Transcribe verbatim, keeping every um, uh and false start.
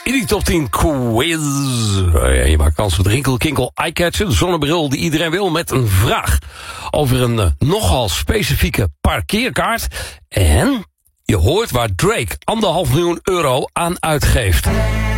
in die top tien quiz. Uh, je maakt kans op de Rinkel Kinkel Eyecatcher, de zonnebril die iedereen wil, met een vraag over een uh, nogal specifieke parkeerkaart. En je hoort waar Drake anderhalf miljoen euro aan uitgeeft.